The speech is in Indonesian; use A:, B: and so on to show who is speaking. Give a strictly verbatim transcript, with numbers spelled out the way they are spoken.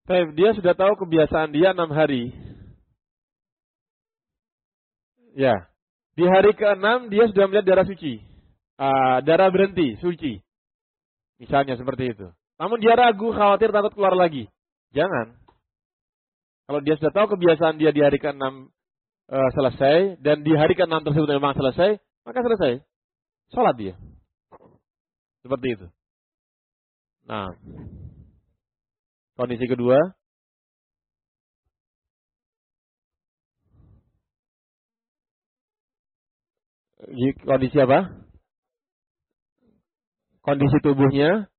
A: Baik, dia sudah tahu kebiasaan dia enam hari. Ya, di hari keenam dia sudah melihat darah suci, uh, darah berhenti, suci. Misalnya seperti itu. Namun dia ragu, khawatir, takut keluar lagi. Jangan. Kalau dia sudah tahu kebiasaan dia di hari keenam uh, selesai, dan di hari keenam tersebut memang selesai, maka selesai. Sholat dia. Seperti itu. Nah, kondisi kedua. Kondisi apa? Kondisi tubuhnya